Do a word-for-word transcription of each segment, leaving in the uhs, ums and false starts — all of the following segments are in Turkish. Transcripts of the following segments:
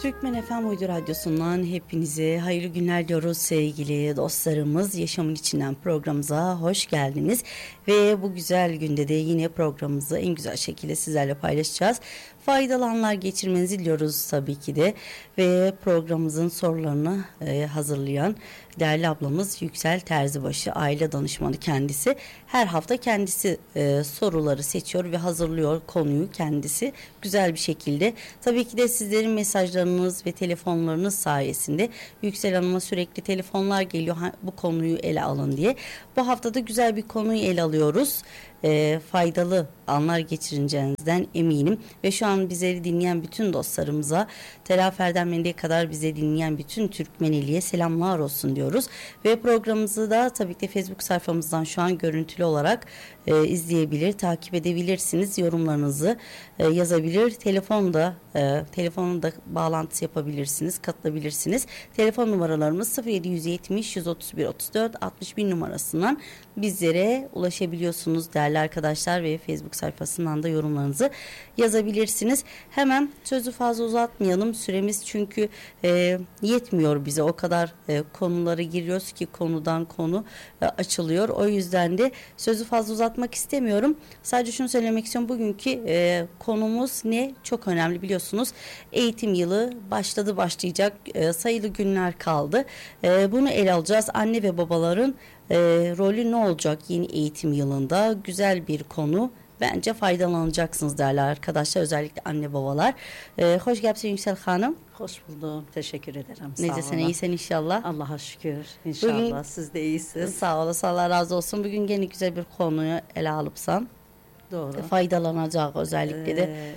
Türkmen F M Uydu Radyosu'ndan hepinize hayırlı günler diyoruz sevgili dostlarımız. Yaşamın içinden programımıza hoş geldiniz. Ve bu güzel günde de yine programımızı en güzel şekilde sizlerle paylaşacağız. Faydalı anlar geçirmenizi diliyoruz tabii ki de. Ve programımızın sorularını e, hazırlayan değerli ablamız Yüksel Terzibaşı, aile danışmanı kendisi. Her hafta kendisi e, soruları seçiyor ve hazırlıyor konuyu kendisi güzel bir şekilde. Tabii ki de sizlerin mesajlarınız ve telefonlarınız sayesinde Yüksel Hanım'a sürekli telefonlar geliyor bu konuyu ele alın diye. Bu haftada güzel bir konuyu ele alıyoruz. E, faydalı anlar geçireceğinizden eminim ve şu an bizleri dinleyen bütün dostlarımıza, Telafer'den Mende'ye kadar bize dinleyen bütün Türkmeneliğe selamlar olsun diyoruz ve programımızı da tabii ki de Facebook sayfamızdan şu an görüntülü olarak e, izleyebilir, takip edebilirsiniz, yorumlarınızı e, yazabilir, telefonda e, telefonda bağlantısı yapabilirsiniz, katılabilirsiniz. Telefon numaralarımız sıfır yedi yüz yetmiş yüz otuz bir otuz dört altmış bir numarasından bizlere ulaşabiliyorsunuz değerli arkadaşlar ve Facebook sayfasından da yorumlarınızı yazabilirsiniz. Hemen sözü fazla uzatmayalım. Süremiz çünkü e, yetmiyor bize. O kadar e, konulara giriyoruz ki konudan konu e, açılıyor. O yüzden de sözü fazla uzatmak istemiyorum. Sadece şunu söylemek istiyorum. Bugünkü e, konumuz ne? Çok önemli biliyorsunuz. Eğitim yılı başladı başlayacak. E, sayılı günler kaldı. E, bunu ele alacağız. Anne ve babaların e, rolü ne olacak yeni eğitim yılında? Güzel bir konu. Bence faydalanacaksınız değerli arkadaşlar, özellikle anne babalar. Ee, hoş geldin Yüksel Hanım. Hoş buldum. Teşekkür ederim. Necesin, iyisin inşallah. Allah'a şükür. İnşallah. Bugün, siz de iyisiniz. Sağ olasın. Allah razı olsun. Bugün gene güzel bir konuyu ele alıpsan. Doğru. Faydalanacak özellikle de. Ee,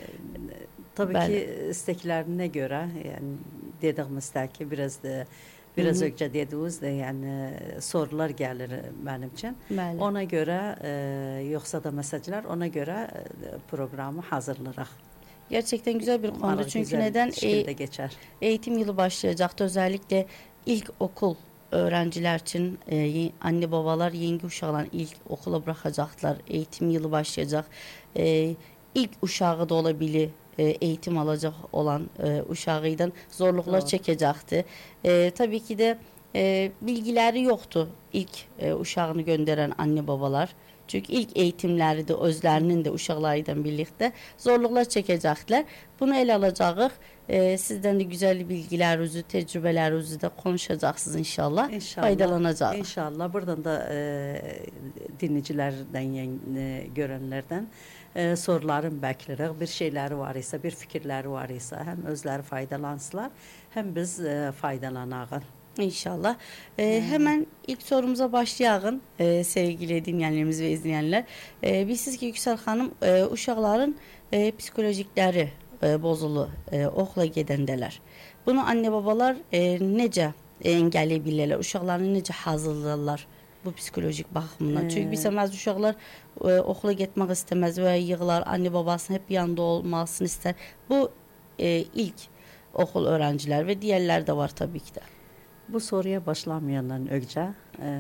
tabii ben, ki isteklerine göre yani dediğimiz ki biraz da Biraz önce dediğiniz de yani sorular gelir benim için. Bəli. Ona göre e, yoksa da mesajlar ona göre e, programı hazırlarak. Gerçekten güzel bir konu çünkü neden e, geçer. Eğitim yılı başlayacaktı, özellikle ilk okul öğrenciler için e, anne babalar yeni uşaqlarını ilk okula bırakacaklar, eğitim yılı başlayacak, e, ilk uşağı da olabilir. Eğitim alacak olan e, uşağıydan zorluklar Doğru. çekecekti. E, tabii ki de e, bilgileri yoktu ilk e, uşağını gönderen anne babalar. Çünkü ilk eğitimleri de özlerinin de uşaqlarıyla birlikte zorluklar çekecekler. Bunu ele alacağız. E, sizden de güzel bilgilerinizi, tecrübelerinizi de konuşacaksınız inşallah. İnşallah. Faydalanacağız. İnşallah. Buradan da e, dinleyicilerden, e, görenlerden e, soruların beklerik. Bir şeyleri var ise, bir fikirleri var ise hem özleri faydalansılar hem biz e, faydalanağın. İnşallah. Ee, hmm. Hemen ilk sorumuza başlayalım ee, sevgili dinleyenlerimiz ve izleyenler. Ee, Bilirsiniz ki Yüksel Hanım, e, uşaqların e, psikolojikleri e, bozulu, e, okula gedəndələr. Bunu anne babalar e, necə engelləyirlər, uşaqlarını necə hazırlarlar bu psikolojik baxımdan? Ee, Çünki bilsəməz uşaqlar e, okula getmək istəməz və yığılar, anne babasının hep yanında olmasını ister. Bu e, ilk okul öğrenciler ve diğerler de var tabii ki de. Bu soruya başlamayandan önce e,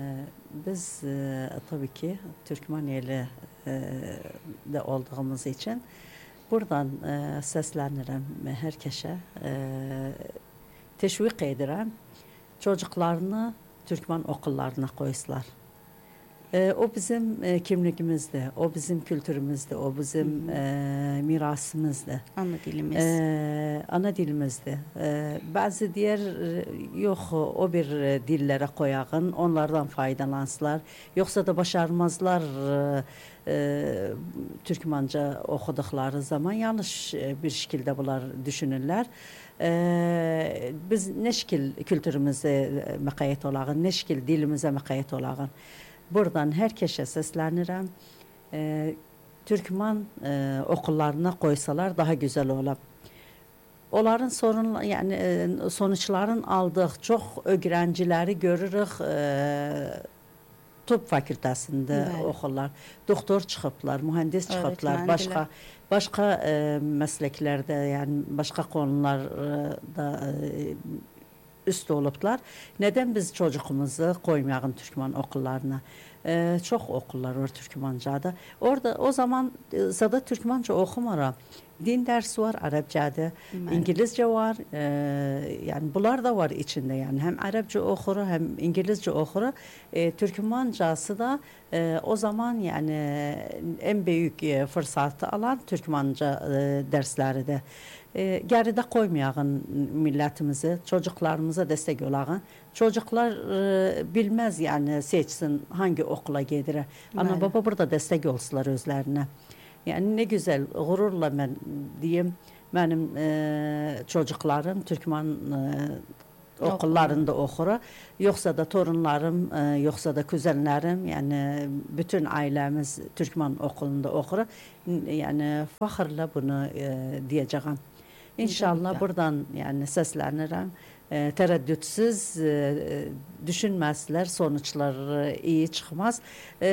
biz e, tabii ki Türkmeniyeli e, de olduğumuz için buradan e, seslenirim herkese, e, teşvik ederim çocuklarını Türkmen okullarına koysunlar. E, o bizim e, kimliğimizde, o bizim kültürümüzde, o bizim e, mirasımızda. Ana dilimiz. E, ana dilimizde. E, bazı diğer e, yok o bir e, dillere koyağın, onlardan faydalansınlar. Yoksa da başarmazlar e, e, Türkmenca okudukları zaman yanlış e, bir şekilde bunlar düşünürler. E, biz ne şekil kültürümüze mekayet olağın, ne şekil dilimize mekayet olağın. Buradan herkese seslenirəm. E, Türkmen e, okullarına koysalar daha güzel olur. Onların sorun yani e, sonuçların aldığı çok öğrencileri görürük e, tıp fakültesinde evet. okurlar. Doktor çıkıplar, mühendis çıkıplar, başka başka e, mesleklerde yani başka konularda e, üst olublar. Neden biz çocuğumuzu koymayalım Türkmen okullarına? Ee, çok okullar var Türkmenca'da. Orada o zaman e, zada Türkmenca okumara. Din dersi var, Arapçada, İngilizce var. Ee, yani bunlar da var içinde yani. Hem Arapça okur hem İngilizce okur. Ee, Türkmencası da e, o zaman yani en büyük e, fırsatı alan Türkmenca e, dersleri de. E, geride koymayalım milletimizi, çocuklarımıza destek olalım. Çocuklar e, bilmez yani seçsin hangi okula gelir. Ana baba burada destek olsunlar özlerine. Yani ne güzel, gururla ben diyeyim, benim e, çocuklarım Türkmen e, okullarında okur. Yoksa da torunlarım, e, yoksa da kuzenlerim, yani bütün ailemiz Türkmen okulunda okur. Yani fakırla bunu e, diyeceğim. İnşallah buradan yani seslenirim. E, tereddütsüz e, düşünmezler, sonuçlar e, iyi çıkmaz.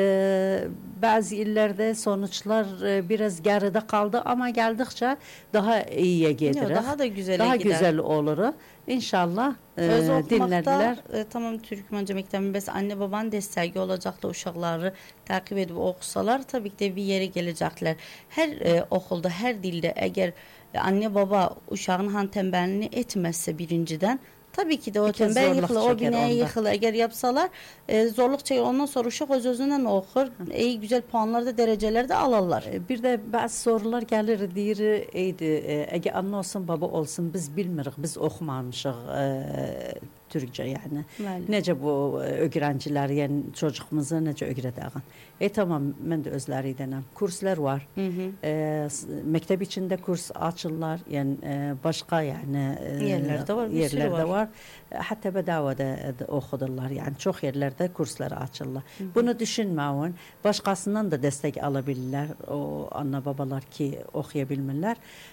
E, bazı illerde sonuçlar e, biraz geride kaldı ama geldikçe daha iyiye gelir. Daha da güzel daha gider. güzel olur. İnşallah e, Öz okumakta dinlediler. e, tamam Türkmenca mektebin bəs anne babanın desteği olacaklar uşaqları takip edip okusalar tabii ki de bir yere gelecekler. Her e, okulda, her dilde eğer e, anne baba uşağın han tembelliğini etmezse birinciden tabii ki de o İki tembel zorluk yıkılır, o çeker binaya onda. yıkılır. Eğer yapsalar e, zorluk çeker. Ondan sonra uşaq öz özündən okur. İyi güzel puanlarda, dereceler de alırlar. E, Bir de bazı sorular gelir deyir, eydi, e, eğer anne olsun baba olsun biz bilmirik, biz okumamışıq e, Türkçe yani. Bəli. Necə bu e, öğrenciler yani çocuğumuza necə öğredəğin. E tamam, mən də özləri idənəm. Kurslar var. Hı hı. E, s- mektep içinde kurs açırlar. Yani e, başka yani e, Yerlerde var, bir sürü yerlerde var. var. E, Hatta bedava da da okudurlar. Yani çok yerlerde kurslar açırlar. Bunu düşünməyin. Başkasından da destek alabilirler. O anne babalar ki okuyabilmirlər.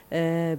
E,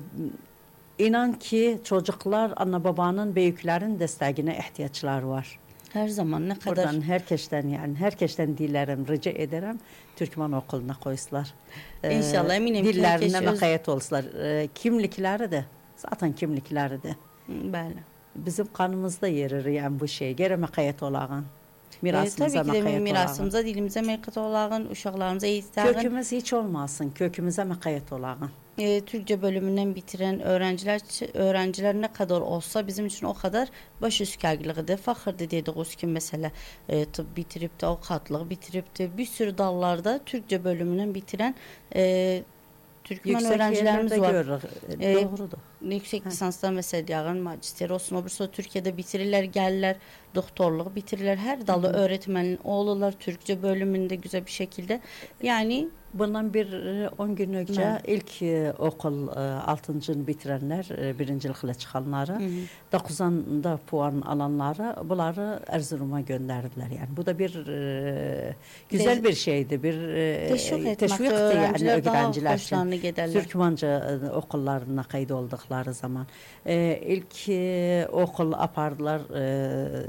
İnan ki çocuklar anne babanın, büyüklerin desteğine ihtiyaçları var. Her zaman ne kadar Buradan herkesten yani herkesten dilerim, rica ederim Türkmen okuluna koysunlar. Ee, İnşallah, eminim ki dillerine herkes öz- mekayet olsunlar. Ee, kimlikleri de zaten kimlikleri de bəli. bizim kanımızda yerir yani bu şey. Gere mekayet olağın. E, Mirasımıza tabii ki de mekayet olağın. mirasımıza, dilimize meyqat olağın, uşaqlarımıza eğitağın. Kökümüz hiç olmasın. Kökümüze mekayet olağın. E, Türkçe bölümünden bitiren öğrenciler öğrenciler ne kadar olsa bizim için o kadar baş üstkarlığıdır. Fakir dediğimiz kim mesela e, tıp bitirip de avukatlık bitirip de bir sürü dallarda Türkçe bölümünden bitiren e, Türkmen Yüksek öğrencilerimiz yerlerde var. görürük. E, Doğrudur. Yüksek lisanstan mesela diğer magister olsun olursa Türkiye'de bitirirler gelirler doktorluk bitirirler her dalı öğretmenin oğlular Türkçe bölümünde güzel bir şekilde yani Bundan bir e, on gün önce Evet. ilk e, okul e, altıncını bitirenler, e, birincilikle çıkanları, dokuzanda puan alanları, bunları Erzurum'a gönderdiler. Yani bu da bir e, güzel Te- bir şeydi, bir e, teşvik etmekte teşvikti yani öğrenciler daha öğrenciler için. hoşlarına giderler. Türkmenca e, okullarına kayıt oldukları zaman. E, ilk e, okul apardılar, e,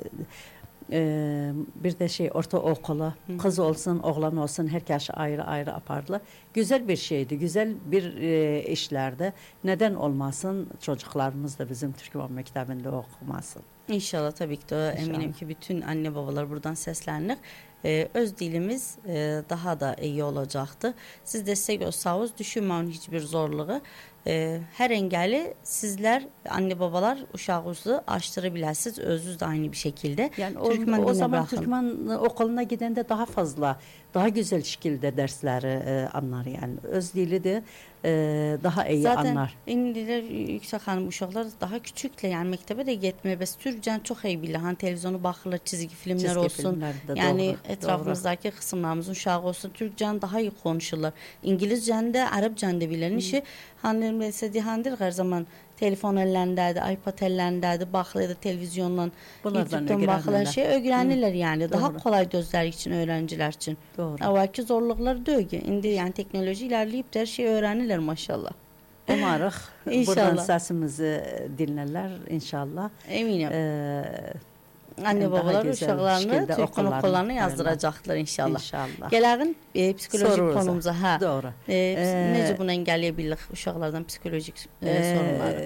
Ee, bir de şey ortaokula kız olsun oğlan olsun herkes ayrı ayrı apardılar. Güzel bir şeydi, güzel bir e, işlerdi. Neden olmasın çocuklarımız da bizim Türkmen Mektebi'nde okumasın. İnşallah tabii ki de İnşallah. eminim ki bütün anne babalar buradan seslenir. Ee, öz dilimiz e, daha da iyi olacaktı. Siz destek olsanız düşünmeyin hiçbir zorluğu. Ee, her engeli sizler anne babalar uşağınızı aştırabilirsiniz. Özünüz de aynı bir şekilde. Yani o, Türkmen o diline zaman bırakın. Türkmen okuluna gidende daha fazla, daha güzel şekilde dersleri e, anlar yani. Öz dili de e, daha iyi Zaten anlar. indiler yüksek hanım uşaqlar daha küçükle yani mektebe de gitmeye bes Türkçen çok iyi bilir. Hani televizyonu bakırlar, çizgi filmler Çizgi olsun. filmlerde, Yani doğru, etrafımızdaki kısımlarımızın uşağı olsun. Türkçen daha iyi konuşurlar. İngilizcen de, Arapcan da bilirler. İşi hani mesela dihandır her zaman telefon ellerindeydi, iPad ellerindeydi, bakırlar televizyonla, Bunlardan YouTube'dan bakırlar öğrenirler. şey öğrenirler yani. Daha Doğru. kolay gözler için öğrenciler için. Doğru. Evvelki zorlukları diyor ki, indi yani teknoloji ilerleyip de her şeyi öğrenirler maşallah. Umarıq İnşallah. buradan səsimizi dinlərlər inşallah. Eminim. Ee, Anne daha babalar güzel uşaqlarını şekilde Türkmen okullarını okullarına verirlər. yazdıracaklar inşallah. İnşallah. Gələrin e, psikolojik Sorunuza. konumuza. Ha. Doğru. E, Ee, necə bunu engelleyebilirik uşaqlardan psikolojik e, Ee, sorunları?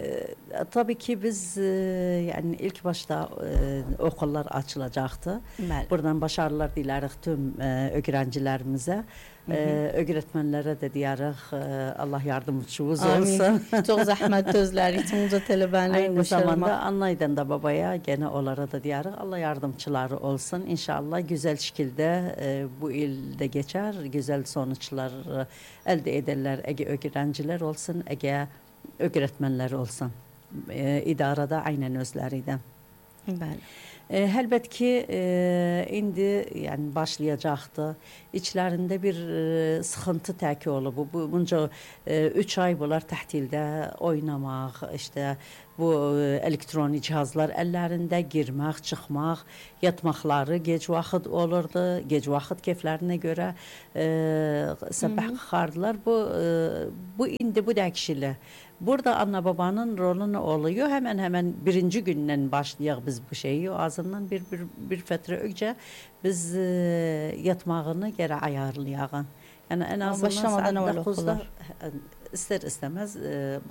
Tabii ki biz e, yani ilk başta e, okullar açılacaktı. Bəli. Buradan başarılar dilerik tüm e, öğrencilerimize. E, öğretmenlere de diyerik e, Allah yardımcımız olsun. Amin. Çok zahmet özler için de tələbələr Aynı zamanda başarmak. anlaydan da babaya gene onlara da diyerik Allah yardımcıları olsun. İnşallah güzel şekilde e, bu ilde geçer. Güzel sonuçlar e, elde ederler. Ege öğrenciler olsun, ege öğretmenler olsun. E, idarada aynen özleriydi. Bəli. E, elbet ki e, indi yani başlayacaktı. İçlerinde bir e, sıkıntı təki olub. Bu, bu bunca e, üç ay bunlar təhtildə oynamaq, işte bu e, elektronik cihazlar ellerinde girmək, çıxmaq, yatmaqları gec vaxt olurdu. Gec vaxt keyflərinə görə e, sabah qalxardılar. Bu e, bu indi bu dəyişilir. Burada anne babanın rolü ne oluyor? Hemen hemen birinci günden başlayaq biz bu şeyi. Azından bir bir bir fetre önce biz e, yatmağını geri ayarlayaq. Yani en azından başlamadan saat evvel dokuzda okullar. ister istemez e,